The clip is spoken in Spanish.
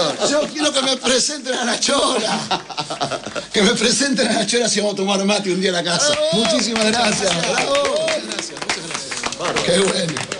señor. Yo quiero que me presenten a la Chola. Que me presenten a la Chola si vamos a tomar mate un día a la casa. Muchísimas gracias. Bravo. Muchas gracias. Qué bueno.